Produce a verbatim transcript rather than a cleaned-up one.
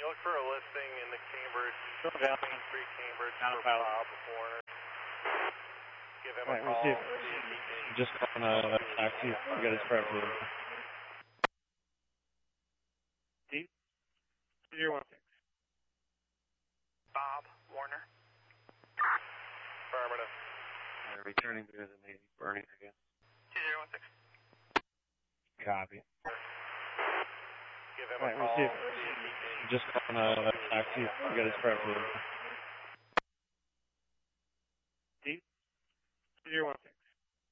look for a listing in the Cambridge, down. Main Street, Cambridge, Down for pilot. Bob Warner. Give him Right, a call. receive. See if he can Just on a taxi. We got his private room. Steve? zero one six. Bob Warner. Affirmative. Uh, returning to the Navy. Burning again. two zero one six. Copy. Give him Right, a call. receive. See if he can Just on a taxi. We got his private room. Steve? zero one six.